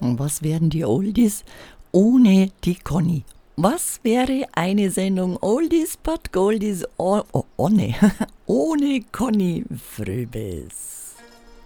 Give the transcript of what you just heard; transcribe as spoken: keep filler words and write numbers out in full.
Was wären die Oldies ohne die Conny? Was wäre eine Sendung Oldies but Goldies oh, oh, ohne, ohne Conny Fröbis?